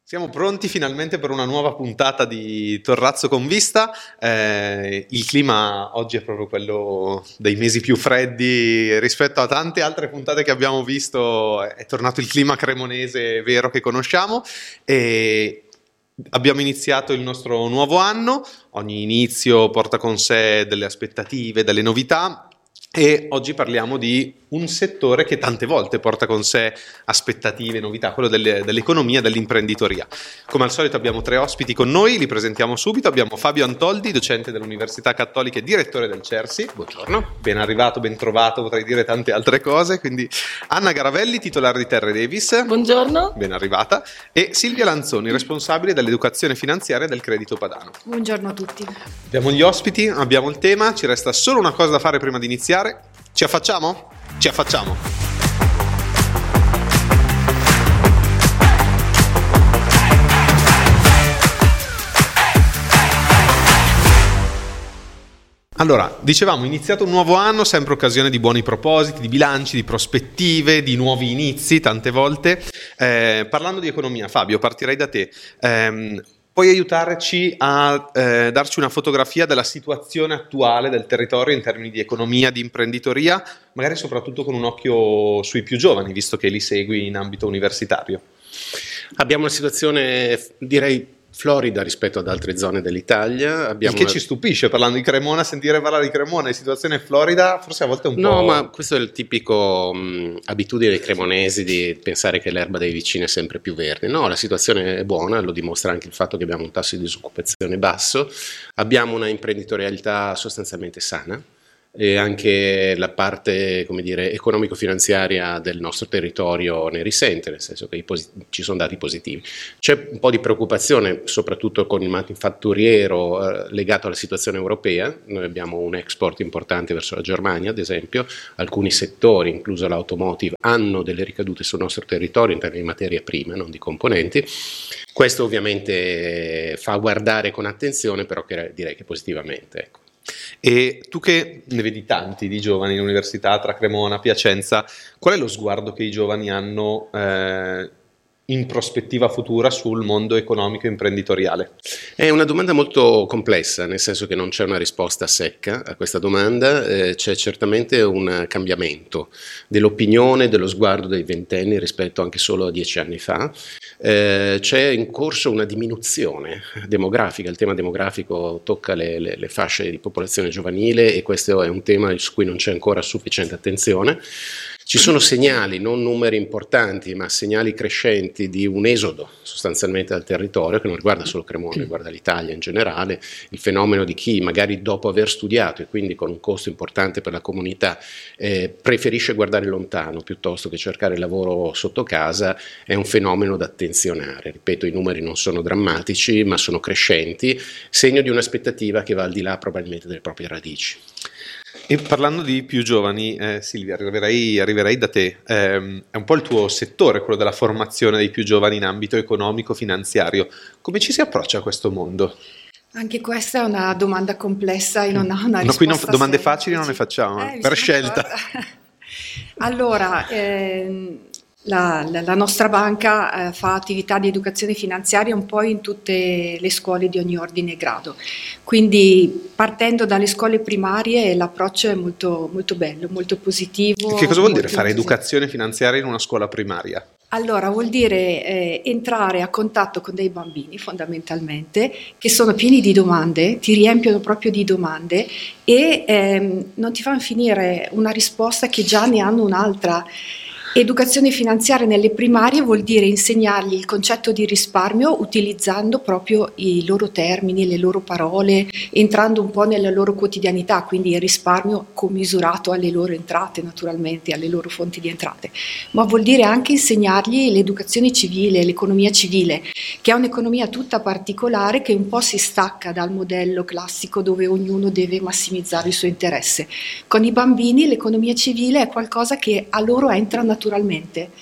Siamo pronti finalmente per una nuova puntata di Torrazzo con Vista. Il clima oggi è proprio quello dei mesi più freddi rispetto a tante altre puntate che abbiamo visto. È tornato il clima cremonese vero che conosciamo e abbiamo iniziato il nostro nuovo anno. Ogni inizio porta con sé delle aspettative, delle novità e oggi parliamo di un settore che tante volte porta con sé aspettative, novità, quello dell'economia, dell'imprenditoria. Come al solito abbiamo tre ospiti con noi, li presentiamo subito. Abbiamo Fabio Antoldi, docente dell'Università Cattolica e direttore del CERSI. Buongiorno. Ben arrivato, ben trovato, potrei dire tante altre cose. Quindi Anna Garavelli, titolare di Terre Davis. Buongiorno. Ben arrivata. E Silvia Lanzoni, responsabile dell'educazione finanziaria del Credito Padano. Buongiorno a tutti. Abbiamo gli ospiti, abbiamo il tema, ci resta solo una cosa da fare prima di iniziare. Ci affacciamo? Ci affacciamo. Allora, dicevamo, iniziato un nuovo anno, sempre occasione di buoni propositi, di bilanci, di prospettive, di nuovi inizi, tante volte. Parlando di economia, Fabio, partirei da te. Puoi aiutarci a darci una fotografia della situazione attuale del territorio in termini di economia, di imprenditoria, magari soprattutto con un occhio sui più giovani, visto che li segui in ambito universitario? Abbiamo una situazione, direi, florida rispetto ad altre zone dell'Italia. Il che ci stupisce, parlando di Cremona, sentire parlare di Cremona in situazione florida, forse a volte è un po'... No, ma questo è il tipico abitudine dei cremonesi di pensare che l'erba dei vicini è sempre più verde. No, la situazione è buona, lo dimostra anche il fatto che abbiamo un tasso di disoccupazione basso, abbiamo una imprenditorialità sostanzialmente sana, e anche la parte, come dire, economico-finanziaria del nostro territorio ne risente, nel senso che ci sono dati positivi. C'è un po' di preoccupazione, soprattutto con il manifatturiero legato alla situazione europea. Noi abbiamo un export importante verso la Germania, ad esempio. Alcuni settori, incluso l'automotive, hanno delle ricadute sul nostro territorio in termini di materia prima, non di componenti. Questo ovviamente fa guardare con attenzione, però direi che positivamente, ecco. E tu che ne vedi tanti di giovani in università, tra Cremona, Piacenza, qual è lo sguardo che i giovani hanno in prospettiva futura sul mondo economico e imprenditoriale? È una domanda molto complessa, nel senso che non c'è una risposta secca a questa domanda, c'è certamente un cambiamento dell'opinione, dello sguardo dei ventenni rispetto anche solo a 10 anni fa. C'è in corso una diminuzione demografica, il tema demografico tocca le fasce di popolazione giovanile e questo è un tema su cui non c'è ancora sufficiente attenzione. Ci sono segnali, non numeri importanti, ma segnali crescenti di un esodo sostanzialmente dal territorio, che non riguarda solo Cremona, riguarda l'Italia in generale, il fenomeno di chi magari dopo aver studiato e quindi con un costo importante per la comunità preferisce guardare lontano piuttosto che cercare lavoro sotto casa, è un fenomeno da attenzionare. Ripeto, i numeri non sono drammatici, ma sono crescenti, segno di un'aspettativa che va al di là probabilmente delle proprie radici. E parlando di più giovani, Silvia, arriverei da te. È un po' il tuo settore, quello della formazione dei più giovani in ambito economico-finanziario. Come ci si approccia a questo mondo? Anche questa è una domanda complessa e non ha una risposta qui domande semplice. facili non ne facciamo, per scelta. Allora, la nostra banca fa attività di educazione finanziaria un po' in tutte le scuole di ogni ordine e grado, quindi partendo dalle scuole primarie l'approccio è molto, molto bello, molto positivo. Che cosa vuol dire fare educazione finanziaria in una scuola primaria? Allora, vuol dire entrare a contatto con dei bambini fondamentalmente che sono pieni di domande, ti riempiono proprio di domande e non ti fanno finire una risposta che già ne hanno un'altra. Educazione finanziaria nelle primarie vuol dire insegnargli il concetto di risparmio utilizzando proprio i loro termini, le loro parole, entrando un po' nella loro quotidianità, quindi il risparmio commisurato alle loro entrate naturalmente, alle loro fonti di entrate, ma vuol dire anche insegnargli l'educazione civile, l'economia civile, che è un'economia tutta particolare che un po' si stacca dal modello classico dove ognuno deve massimizzare il suo interesse. Con i bambini l'economia civile è qualcosa che a loro entra naturalmente.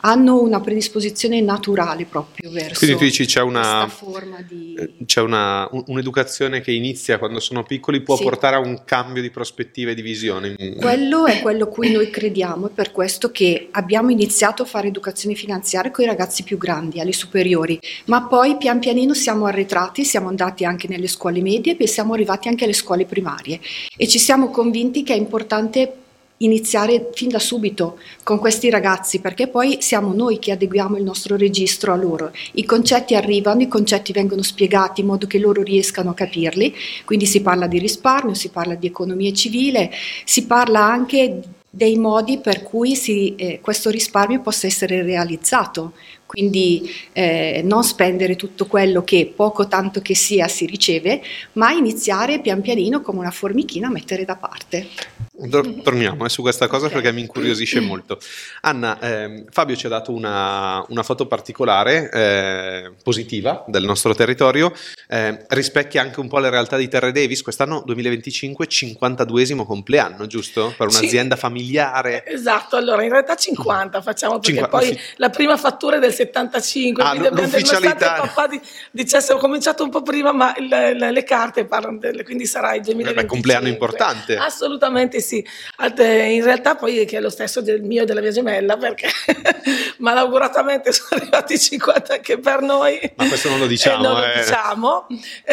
hanno una predisposizione naturale proprio verso quindi tu dici questa forma di... c'è un'educazione che inizia quando sono piccoli, può portare a un cambio di prospettive e di visione. Quello è quello a cui noi crediamo, è per questo che abbiamo iniziato a fare educazione finanziaria con i ragazzi più grandi, alle superiori, ma poi pian pianino siamo arretrati, siamo andati anche nelle scuole medie e siamo arrivati anche alle scuole primarie e ci siamo convinti che è importante iniziare fin da subito con questi ragazzi, perché poi siamo noi che adeguiamo il nostro registro a loro. I concetti arrivano, i concetti vengono spiegati in modo che loro riescano a capirli, quindi si parla di risparmio, si parla di economia civile, si parla anche dei modi per cui questo risparmio possa essere realizzato, quindi non spendere tutto quello che poco tanto che sia si riceve, ma iniziare pian pianino come una formichina a mettere da parte. Torniamo su questa cosa perché mi incuriosisce molto. Anna, Fabio ci ha dato una foto particolare, positiva del nostro territorio, rispecchia anche un po' la realtà di Terre Davis. Quest'anno 2025 52esimo compleanno, giusto? Per un'azienda familiare. Esatto, allora in realtà 50 facciamo, perché poi la prima fattura è del 75, quindi abbiamo dimostrato che papà dicesse ho cominciato un po' prima, ma le carte parlano quindi sarà il 2025. È un compleanno importante. Assolutamente sì. In realtà poi che è lo stesso del mio e della mia gemella, perché malauguratamente sono arrivati 50 anche per noi. Ma questo non lo diciamo. Non lo diciamo.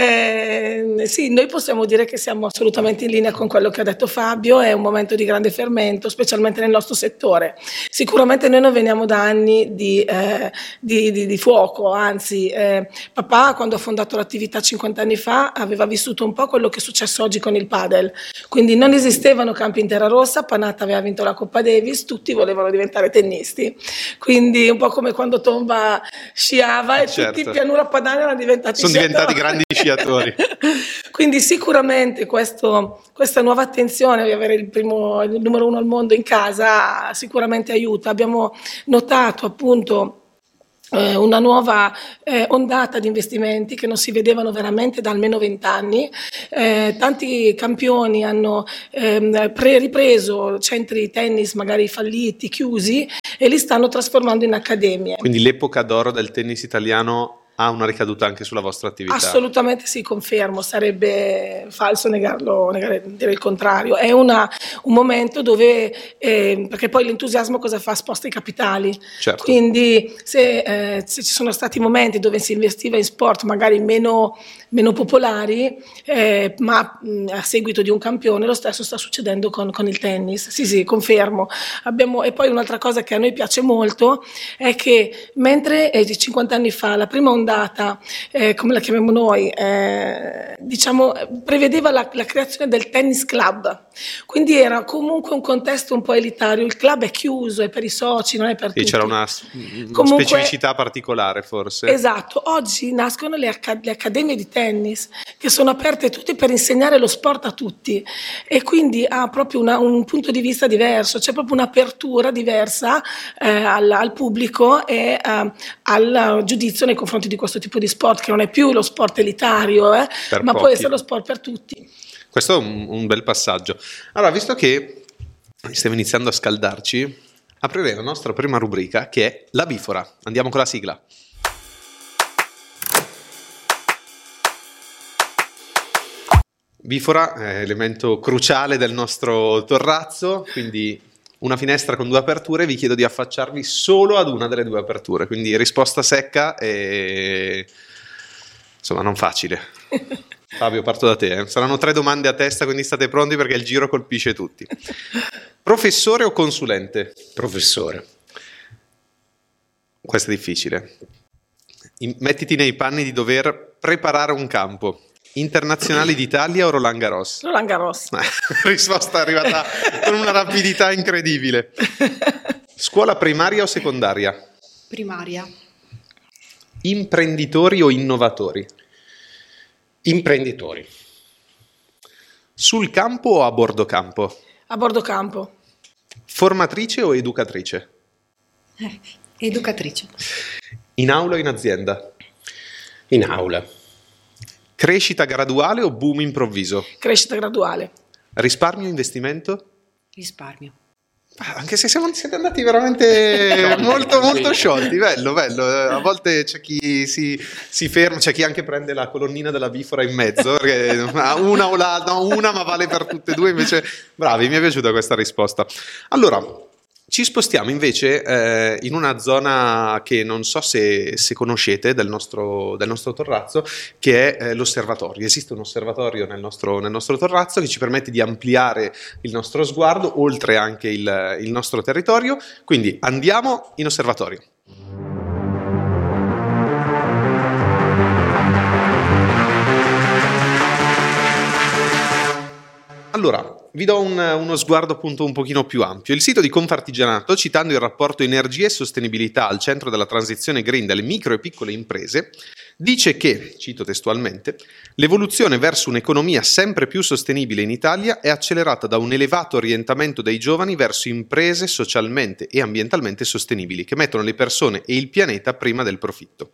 Sì, noi possiamo dire che siamo assolutamente in linea con quello che ha detto Fabio, è un momento di grande fermento, specialmente nel nostro settore. Sicuramente noi non veniamo da anni di fuoco, anzi papà quando ha fondato l'attività 50 anni fa aveva vissuto un po' quello che è successo oggi con il padel, quindi non esistevano campi in terra rossa, Panatta aveva vinto la Coppa Davis, tutti volevano diventare tennisti, quindi un po' come quando Tomba sciava e tutti in pianura padana erano diventati grandi sciatori. Quindi sicuramente questa nuova attenzione di avere il numero 1 al mondo in casa sicuramente aiuta. Abbiamo notato appunto una nuova ondata di investimenti che non si vedevano veramente da almeno 20 anni. Tanti campioni hanno ripreso centri tennis magari falliti, chiusi, e li stanno trasformando in accademie. Quindi l'epoca d'oro del tennis italiano ha una ricaduta anche sulla vostra attività? Assolutamente sì, confermo, sarebbe falso dire il contrario. È un momento dove, perché poi l'entusiasmo cosa fa? Sposta i capitali. Certo. Quindi se ci sono stati momenti dove si investiva in sport magari meno popolari, ma a seguito di un campione, lo stesso sta succedendo con il tennis. Sì, confermo. E poi un'altra cosa che a noi piace molto è che mentre 50 anni fa la prima ondata, come la chiamiamo noi, prevedeva la creazione del tennis club, quindi era comunque un contesto un po' elitario, il club è chiuso, è per i soci, non è per tutti. C'era una specificità particolare forse. Esatto, oggi nascono le accademie di tennis che sono aperte a tutti per insegnare lo sport a tutti, e quindi ha proprio un punto di vista diverso, c'è proprio un'apertura diversa al pubblico e al giudizio nei confronti di questo tipo di sport, che non è più lo sport elitario, ma può essere lo sport per tutti. Questo è un bel passaggio. Allora, visto che stiamo iniziando a scaldarci, aprirei la nostra prima rubrica, che è la bifora. Andiamo con la sigla. Bifora è elemento cruciale del nostro torrazzo, quindi una finestra con 2 aperture, vi chiedo di affacciarvi solo ad una delle 2 aperture, quindi risposta secca e insomma non facile. Fabio, parto da te. Saranno 3 domande a testa, quindi state pronti perché il giro colpisce tutti. Professore o consulente? Professore. Questo è difficile. Mettiti nei panni di dover preparare un campo. Internazionali d'Italia o Roland Garros? Roland Garros. Risposta arrivata con una rapidità incredibile. Scuola primaria o secondaria? Primaria. Imprenditori o innovatori? Imprenditori. Sul campo o a bordo campo? A bordo campo. Formatrice o educatrice? Educatrice. In aula o in azienda? In aula. Crescita graduale o boom improvviso? Crescita graduale. Risparmio o investimento? Risparmio. Anche se siete andati veramente molto sciolti, bello. A volte c'è chi si ferma, c'è chi anche prende la colonnina della bifora in mezzo, una o l'altra, no, una ma vale per tutte e due, invece bravi, mi è piaciuta questa risposta. Allora, ci spostiamo invece in una zona che non so se conoscete del nostro terrazzo, che è l'osservatorio. Esiste un osservatorio nel nostro terrazzo che ci permette di ampliare il nostro sguardo, oltre anche il nostro territorio. Quindi andiamo in osservatorio. Allora, vi do uno sguardo appunto un pochino più ampio. Il sito di Confartigianato, citando il rapporto Energia e Sostenibilità al centro della transizione green delle micro e piccole imprese, dice che, cito testualmente, l'evoluzione verso un'economia sempre più sostenibile in Italia è accelerata da un elevato orientamento dei giovani verso imprese socialmente e ambientalmente sostenibili, che mettono le persone e il pianeta prima del profitto.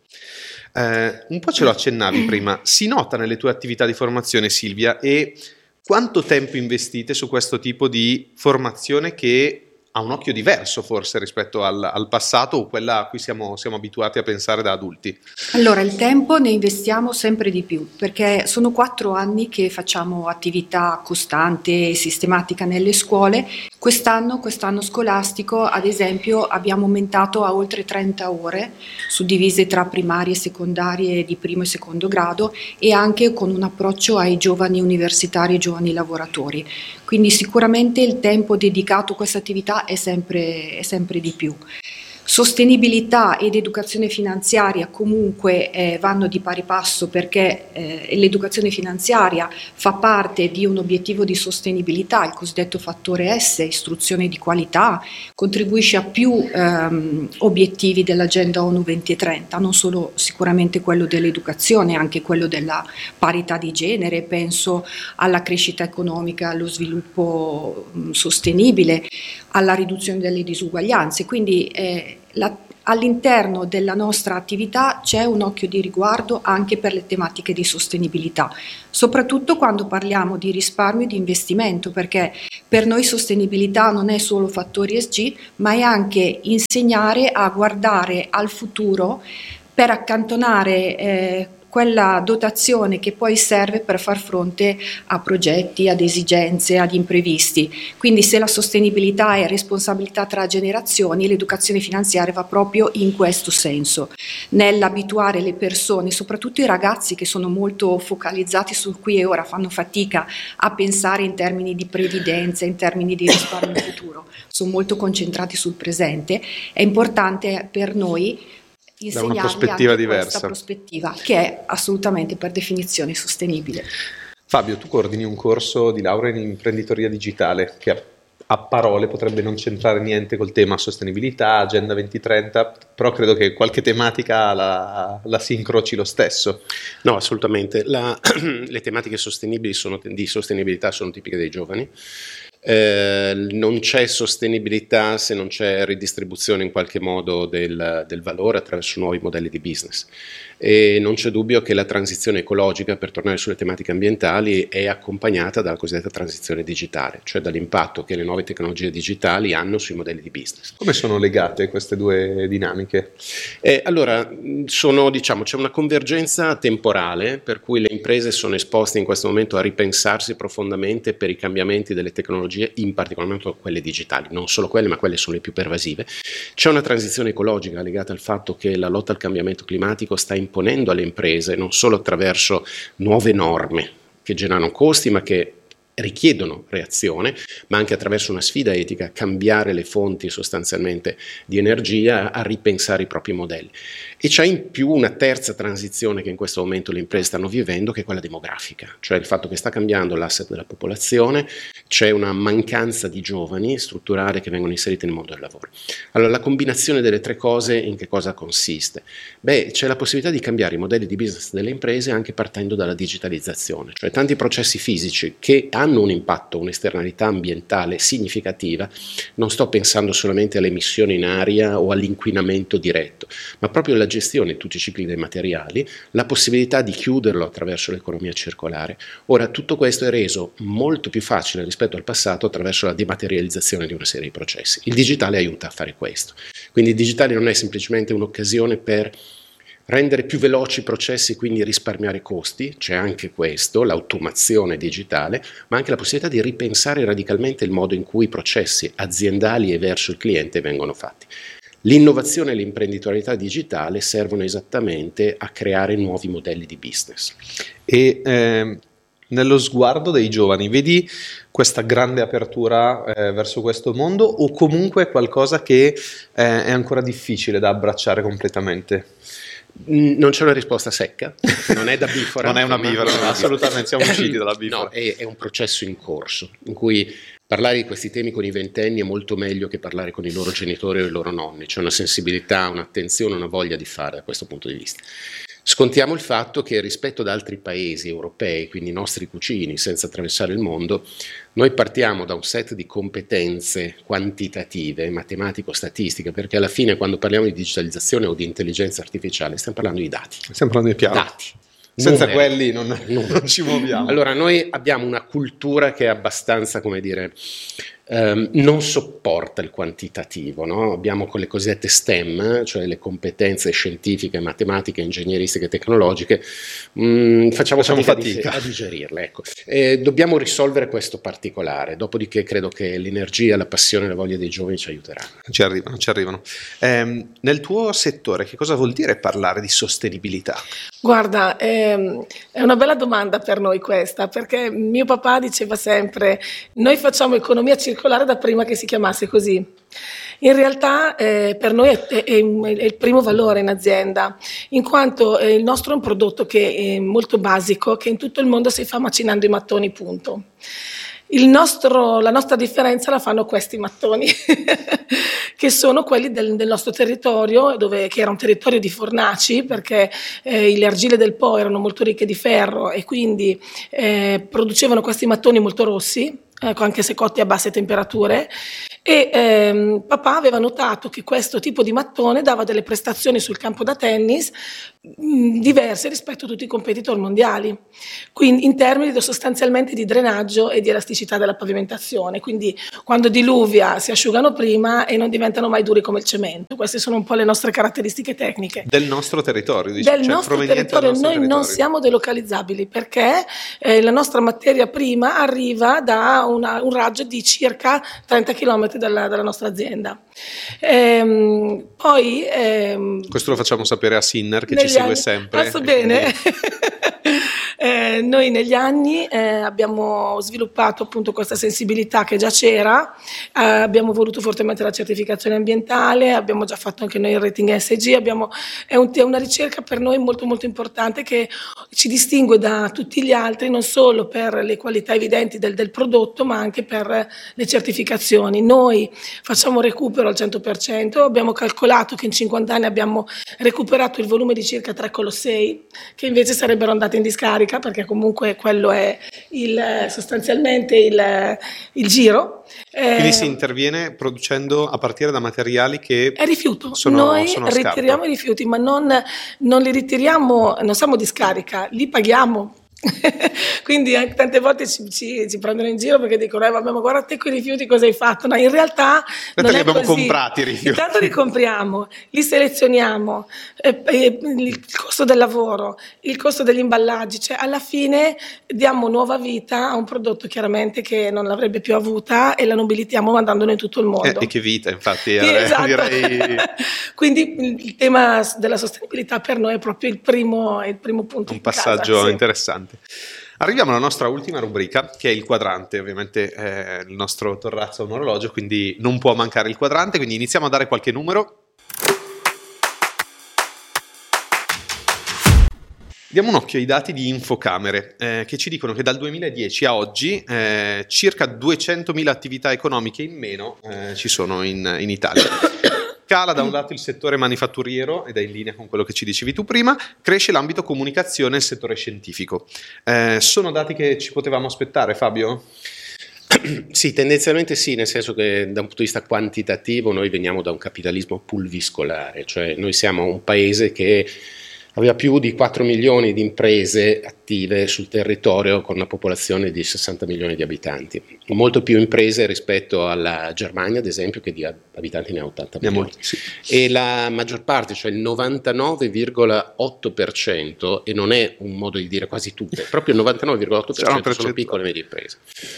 Un po' ce lo accennavi prima, si nota nelle tue attività di formazione, Silvia, e quanto tempo investite su questo tipo di formazione che ha un occhio diverso forse rispetto al passato o quella a cui siamo abituati a pensare da adulti? Allora, il tempo ne investiamo sempre di più, perché sono 4 anni che facciamo attività costante e sistematica nelle scuole. Quest'anno scolastico, ad esempio, abbiamo aumentato a oltre 30 ore, suddivise tra primarie e secondarie di primo e secondo grado, e anche con un approccio ai giovani universitari e giovani lavoratori. Quindi sicuramente il tempo dedicato a questa attività è sempre di più. Sostenibilità ed educazione finanziaria comunque vanno di pari passo, perché l'educazione finanziaria fa parte di un obiettivo di sostenibilità, il cosiddetto fattore S, istruzione di qualità, contribuisce a più obiettivi dell'Agenda ONU 2030, non solo sicuramente quello dell'educazione, anche quello della parità di genere, penso alla crescita economica, allo sviluppo sostenibile, alla riduzione delle disuguaglianze. Quindi all'interno della nostra attività c'è un occhio di riguardo anche per le tematiche di sostenibilità, soprattutto quando parliamo di risparmio e di investimento, perché per noi sostenibilità non è solo fattori ESG, ma è anche insegnare a guardare al futuro per accantonare quella dotazione che poi serve per far fronte a progetti, ad esigenze, ad imprevisti. Quindi se la sostenibilità è responsabilità tra generazioni, l'educazione finanziaria va proprio in questo senso, nell'abituare le persone, soprattutto i ragazzi che sono molto focalizzati sul qui e ora, fanno fatica a pensare in termini di previdenza, in termini di risparmio futuro, sono molto concentrati sul presente. È importante per noi da una prospettiva diversa, questa prospettiva che è assolutamente per definizione sostenibile. Fabio, tu coordini un corso di laurea in imprenditoria digitale che a parole potrebbe non c'entrare niente col tema sostenibilità, Agenda 2030, però credo che qualche tematica la si incroci lo stesso. No, assolutamente. Le tematiche di sostenibilità sono tipiche dei giovani. Non c'è sostenibilità se non c'è ridistribuzione in qualche modo del valore attraverso nuovi modelli di business, e non c'è dubbio che la transizione ecologica, per tornare sulle tematiche ambientali, è accompagnata dalla cosiddetta transizione digitale, cioè dall'impatto che le nuove tecnologie digitali hanno sui modelli di business. Come sono legate queste due dinamiche? Allora, c'è una convergenza temporale per cui le imprese sono esposte in questo momento a ripensarsi profondamente per i cambiamenti delle tecnologie, in particolar modo quelle digitali, non solo quelle, ma quelle sono le più pervasive. C'è una transizione ecologica legata al fatto che la lotta al cambiamento climatico sta imponendo alle imprese, non solo attraverso nuove norme che generano costi, ma che richiedono reazione, ma anche attraverso una sfida etica, a cambiare le fonti sostanzialmente di energia, a ripensare i propri modelli. E c'è in più una terza transizione che in questo momento le imprese stanno vivendo, che è quella demografica, cioè il fatto che sta cambiando l'asset della popolazione, c'è una mancanza di giovani strutturale che vengono inseriti nel mondo del lavoro. Allora, la combinazione delle tre cose in che cosa consiste? C'è la possibilità di cambiare i modelli di business delle imprese anche partendo dalla digitalizzazione, cioè tanti processi fisici che hanno hanno un impatto, un'esternalità ambientale significativa, non sto pensando solamente alle emissioni in aria o all'inquinamento diretto, ma proprio alla gestione di tutti i cicli dei materiali, la possibilità di chiuderlo attraverso l'economia circolare. Ora, tutto questo è reso molto più facile rispetto al passato attraverso la dematerializzazione di una serie di processi. Il digitale aiuta a fare questo. Quindi il digitale non è semplicemente un'occasione per rendere più veloci i processi, quindi risparmiare costi, c'è anche questo, l'automazione digitale, ma anche la possibilità di ripensare radicalmente il modo in cui i processi aziendali e verso il cliente vengono fatti. L'innovazione e l'imprenditorialità digitale servono esattamente a creare nuovi modelli di business. E nello sguardo dei giovani, vedi questa grande apertura verso questo mondo, o comunque è qualcosa che è ancora difficile da abbracciare completamente? Non c'è una risposta secca, non è da bifora. Non è una bifora, no, assolutamente, siamo usciti dalla bifora. No, è un processo in corso, in cui parlare di questi temi con i ventenni è molto meglio che parlare con i loro genitori o i loro nonni. C'è una sensibilità, un'attenzione, una voglia di fare da questo punto di vista. Scontiamo il fatto che rispetto ad altri paesi europei, quindi i nostri cugini, senza attraversare il mondo, noi partiamo da un set di competenze quantitative, matematico-statistiche, perché alla fine quando parliamo di digitalizzazione o di intelligenza artificiale stiamo parlando di dati. Stiamo parlando di piano. Dati. Senza Numeri. quelli non ci muoviamo. Allora, noi abbiamo una cultura che è abbastanza, come dire, non sopporta il quantitativo, no? Abbiamo con le cosiddette STEM, cioè le competenze scientifiche, matematiche, ingegneristiche e tecnologiche, facciamo fatica a digerirle. Ecco. Dobbiamo risolvere questo particolare, dopodiché credo che l'energia, la passione e la voglia dei giovani ci aiuteranno. Ci arrivano. Nel tuo settore, che cosa vuol dire parlare di sostenibilità? Guarda, è una bella domanda per noi questa, perché mio papà diceva sempre: noi facciamo economia circolare da prima che si chiamasse così. In realtà per noi è il primo valore in azienda, in quanto il nostro è un prodotto che è molto basico, che in tutto il mondo si fa macinando i mattoni, punto. La nostra differenza la fanno questi mattoni che sono quelli del nostro territorio, che era un territorio di fornaci, perché le argille del Po erano molto ricche di ferro e quindi producevano questi mattoni molto rossi, anche se cotti a basse temperature, e papà aveva notato che questo tipo di mattone dava delle prestazioni sul campo da tennis diverse rispetto a tutti i competitor mondiali, quindi in termini sostanzialmente di drenaggio e di elasticità della pavimentazione, quindi quando diluvia si asciugano prima e non diventano mai duri come il cemento. Queste sono un po' le nostre caratteristiche tecniche. Del nostro territorio, del nostro territorio. Noi non siamo delocalizzabili perché la nostra materia prima arriva da un raggio di circa 30 km dalla nostra azienda. Poi questo lo facciamo sapere a Sinner, che ci segue sempre. Passo bene. Noi negli anni abbiamo sviluppato appunto questa sensibilità che già c'era, abbiamo voluto fortemente la certificazione ambientale, abbiamo già fatto anche noi il rating ESG, è una ricerca per noi molto molto importante che ci distingue da tutti gli altri, non solo per le qualità evidenti del prodotto, ma anche per le certificazioni. Noi facciamo recupero al 100%, abbiamo calcolato che in 50 anni abbiamo recuperato il volume di circa 3 Colossei, che invece sarebbero andate in discarica, perché comunque quello è sostanzialmente il giro. Quindi si interviene producendo a partire da materiali che è rifiuto. sono Ritiriamo i rifiuti, ma non li ritiriamo, non siamo discarica, li paghiamo. Quindi tante volte ci prendono in giro perché dicono vabbè, ma guarda te quei rifiuti cosa hai fatto. No, in realtà non li è abbiamo così. Comprati i rifiuti. Intanto li compriamo, li selezioniamo, il costo del lavoro, il costo degli imballaggi, cioè alla fine diamo nuova vita a un prodotto chiaramente che non l'avrebbe più avuta e la nobilitiamo mandandolo in tutto il mondo. E che vita, infatti, esatto. direi. Quindi il tema della sostenibilità per noi è proprio il primo punto. Un passaggio casa, sì. interessante. Arriviamo alla nostra ultima rubrica, che è il quadrante. Ovviamente il nostro Torrazzo ha un orologio, quindi non può mancare il quadrante, quindi iniziamo a dare qualche numero. Diamo un occhio ai dati di Infocamere che ci dicono che dal 2010 a oggi circa 200.000 attività economiche in meno ci sono in Italia. Cala da un lato il settore manifatturiero, ed è in linea con quello che ci dicevi tu prima, cresce l'ambito comunicazione e il settore scientifico. Sono dati che ci potevamo aspettare, Fabio? Sì, tendenzialmente sì, nel senso che da un punto di vista quantitativo noi veniamo da un capitalismo pulviscolare, cioè noi siamo un paese che aveva più di 4 milioni di imprese attive sul territorio con una popolazione di 60 milioni di abitanti, molto più imprese rispetto alla Germania ad esempio, che di abitanti ne ha 80 milioni. Sì. E la maggior parte, cioè il 99,8%, e non è un modo di dire quasi tutte, proprio il 99,8% sono piccole e medie imprese.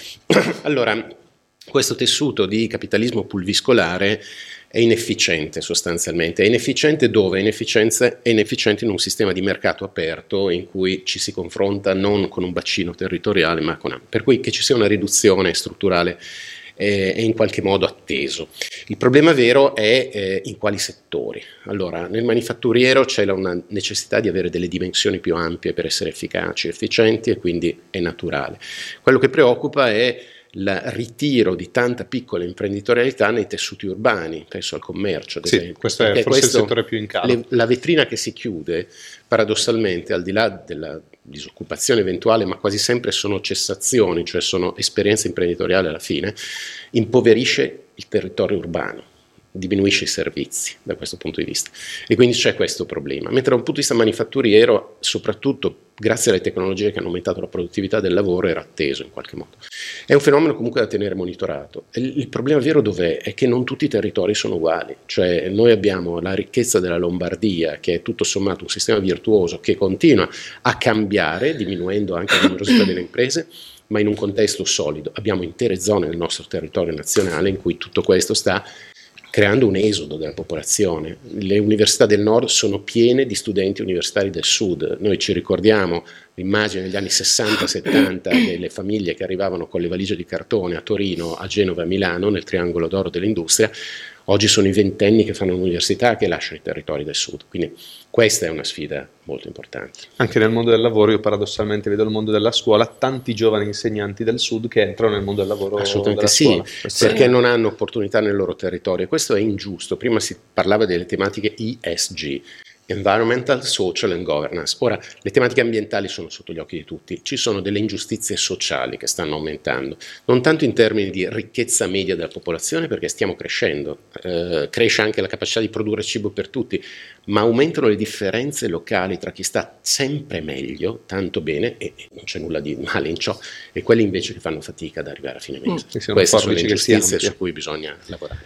Allora, questo tessuto di capitalismo pulviscolare è inefficiente sostanzialmente. È inefficiente dove? È inefficiente in un sistema di mercato aperto in cui ci si confronta non con un bacino territoriale, ma con... Per cui che ci sia una riduzione strutturale è in qualche modo atteso. Il problema vero è in quali settori. Allora, nel manifatturiero c'è una necessità di avere delle dimensioni più ampie per essere efficaci, efficienti, e quindi è naturale. Quello che preoccupa è il ritiro di tanta piccola imprenditorialità nei tessuti urbani, penso al commercio ad esempio. Questo è forse il settore più in calo. La vetrina che si chiude, paradossalmente, al di là della disoccupazione eventuale, ma quasi sempre sono cessazioni, cioè sono esperienze imprenditoriali alla fine, impoverisce il territorio urbano, diminuisce i servizi da questo punto di vista, e quindi c'è questo problema. Mentre da un punto di vista manifatturiero, soprattutto grazie alle tecnologie che hanno aumentato la produttività del lavoro, era atteso in qualche modo. È un fenomeno comunque da tenere monitorato. Il problema vero dov'è? È che non tutti i territori sono uguali, cioè noi abbiamo la ricchezza della Lombardia, che è tutto sommato un sistema virtuoso che continua a cambiare, diminuendo anche la numerosità delle imprese, ma in un contesto solido. Abbiamo intere zone del nostro territorio nazionale in cui tutto questo sta creando un esodo della popolazione. Le università del nord sono piene di studenti universitari del sud. Noi ci ricordiamo l'immagine negli anni 60-70 delle famiglie che arrivavano con le valigie di cartone a Torino, a Genova e a Milano, nel triangolo d'oro dell'industria. Oggi sono i ventenni che fanno l'università che lasciano i territori del sud. Quindi questa è una sfida molto importante. Anche nel mondo del lavoro, io paradossalmente vedo il mondo della scuola, tanti giovani insegnanti del sud che entrano nel mondo del lavoro. Assolutamente della scuola. Sì, perché non hanno opportunità nel loro territorio. Questo è ingiusto. Prima si parlava delle tematiche ESG, Environmental, Social and Governance. Ora, le tematiche ambientali sono sotto gli occhi di tutti. Ci sono delle ingiustizie sociali che stanno aumentando, non tanto in termini di ricchezza media della popolazione, perché stiamo crescendo, cresce anche la capacità di produrre cibo per tutti, ma aumentano le differenze locali tra chi sta sempre meglio, tanto bene, e non c'è nulla di male in ciò, e quelli invece che fanno fatica ad arrivare a fine mese. Queste sono le ingiustizie su cui bisogna lavorare.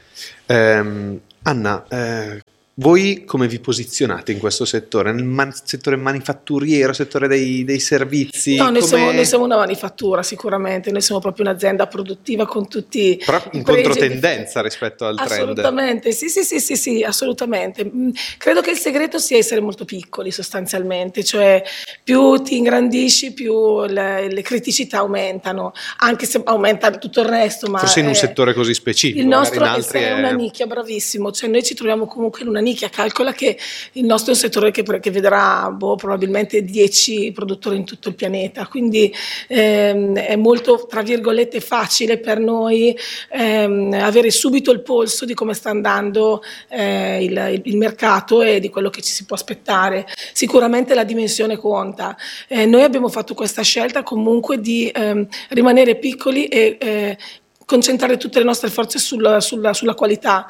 Anna, voi come vi posizionate in questo settore? Nel settore manifatturiero, settore dei servizi? No, noi siamo una manifattura sicuramente, noi siamo proprio un'azienda produttiva con tutti. Però in controtendenza rispetto al trend. Assolutamente, sì, assolutamente. Credo che il segreto sia essere molto piccoli sostanzialmente, cioè più ti ingrandisci più le criticità aumentano, anche se aumenta tutto il resto. Ma forse in un settore così specifico. Il nostro in altri è una nicchia, bravissimo, cioè noi ci troviamo comunque in una nicchia. Calcola che il nostro è un settore che vedrà probabilmente 10 produttori in tutto il pianeta, quindi è molto, tra virgolette, facile per noi avere subito il polso di come sta andando il mercato e di quello che ci si può aspettare. Sicuramente la dimensione conta. Noi abbiamo fatto questa scelta comunque di rimanere piccoli e concentrare tutte le nostre forze sulla qualità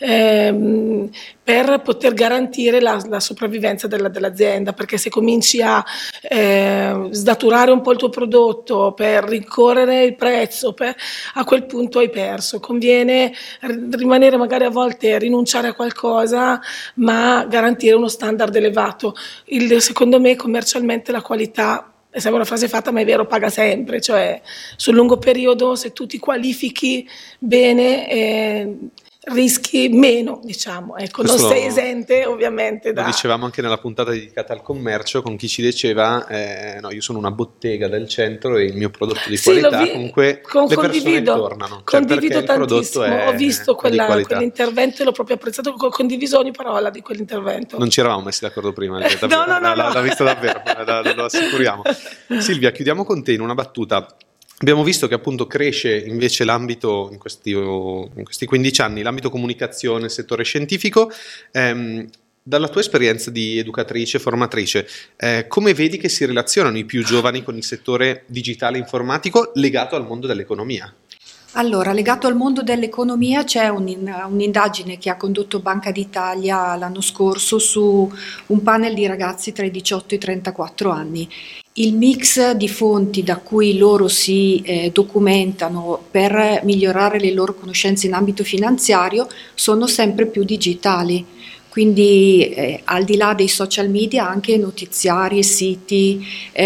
per poter garantire la sopravvivenza dell'azienda, perché se cominci a snaturare un po' il tuo prodotto per rincorrere il prezzo, a quel punto hai perso. Conviene rimanere, magari a volte rinunciare a qualcosa, ma garantire uno standard elevato. Secondo me commercialmente la qualità, sembra una frase fatta ma è vero, paga sempre, cioè sul lungo periodo se tu ti qualifichi bene rischi meno, diciamo, ecco, non sei esente ovviamente Lo dicevamo anche nella puntata dedicata al commercio, con chi ci diceva no, io sono una bottega del centro e il mio prodotto di qualità comunque le persone tornano, condivido tantissimo, ho visto quell'intervento e l'ho proprio apprezzato, condiviso ogni parola di quell'intervento. Non ci eravamo messi d'accordo prima, no. L'ha visto davvero, lo assicuriamo. Silvia, chiudiamo con te in una battuta. Abbiamo visto che appunto cresce invece l'ambito, in questi 15 anni, l'ambito comunicazione, il settore scientifico. Dalla tua esperienza di educatrice, formatrice, come vedi che si relazionano i più giovani con il settore digitale informatico legato al mondo dell'economia? Allora, legato al mondo dell'economia c'è un'indagine che ha condotto Banca d'Italia l'anno scorso su un panel di ragazzi tra i 18 e i 34 anni. Il mix di fonti da cui loro si documentano per migliorare le loro conoscenze in ambito finanziario sono sempre più digitali. Quindi al di là dei social media anche notiziari, siti,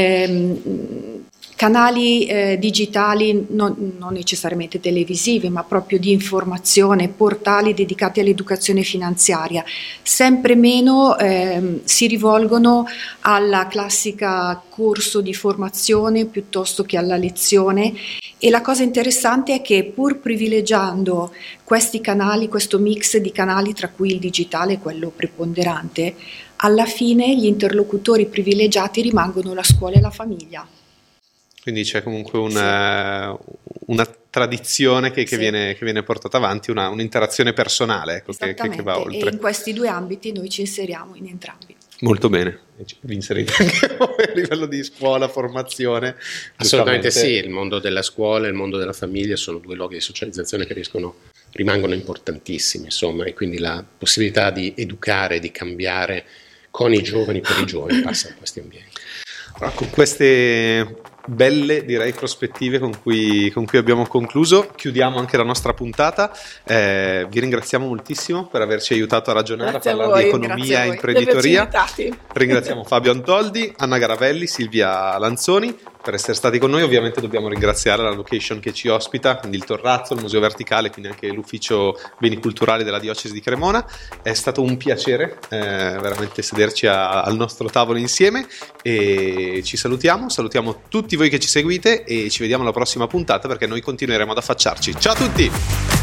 canali digitali non necessariamente televisivi, ma proprio di informazione, portali dedicati all'educazione finanziaria. Sempre meno si rivolgono alla classica corso di formazione piuttosto che alla lezione, e la cosa interessante è che pur privilegiando questi canali, questo mix di canali tra cui il digitale è quello preponderante, alla fine gli interlocutori privilegiati rimangono la scuola e la famiglia. Quindi c'è comunque una tradizione che viene portata avanti, un'interazione personale, ecco, che va oltre. E in questi due ambiti noi ci inseriamo in entrambi. Molto bene, vi inserite anche voi a livello di scuola, formazione. Assolutamente sì, il mondo della scuola e il mondo della famiglia sono due luoghi di socializzazione che rimangono importantissimi, insomma, e quindi la possibilità di educare, di cambiare con i giovani, per i giovani, passa da questi ambienti. Allora, con queste belle, direi, prospettive con cui abbiamo concluso, chiudiamo anche la nostra puntata. Vi ringraziamo moltissimo per averci aiutato a ragionare, grazie a parlare di economia e imprenditoria. Ringraziamo Fabio Antoldi, Anna Garavelli, Silvia Lanzoni per essere stati con noi. Ovviamente dobbiamo ringraziare la location che ci ospita, quindi il Torrazzo, il Museo Verticale, quindi anche l'Ufficio Beni Culturali della Diocesi di Cremona. È stato un piacere veramente sederci al nostro tavolo insieme, e ci salutiamo tutti voi che ci seguite, e ci vediamo alla prossima puntata, perché noi continueremo ad affacciarci. Ciao a tutti!